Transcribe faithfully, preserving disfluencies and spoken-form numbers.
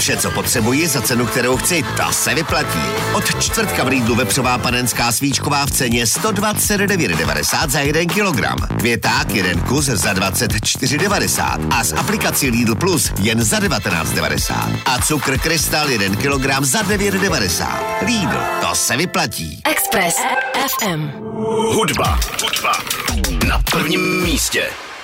Vše, co potřebuji za cenu, kterou chci, to se vyplatí. Od čtvrtka v Lidlu vepřová panenská svíčková v ceně sto dvacet devět devadesát za jeden kilogram. Květák jeden kus za dvacet čtyři devadesát a z aplikací Lidl Plus jen za devatenáct devadesát. A cukr Krystal jeden kilogram za devět devadesát. Lidl, to se vyplatí. Express F M. Hudba, hudba na prvním místě.